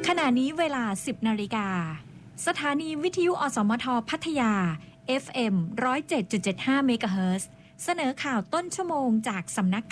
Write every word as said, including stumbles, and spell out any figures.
ขณะนี้เวลา สิบนาฬิกาสถานีวิทยุอสมทพัทยา เอฟ เอ็ม หนึ่งศูนย์เจ็ดจุดเจ็ดห้า เมกะเฮิรตซ์เสนอข่าวต้นชั่วโมงจากสำนัก